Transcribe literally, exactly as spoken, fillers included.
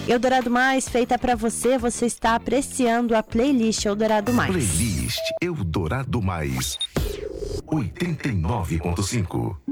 Eldorado Mais, feita pra você, você está apreciando a playlist Eldorado Mais. Playlist Eldorado Mais, oitenta e nove ponto cinco.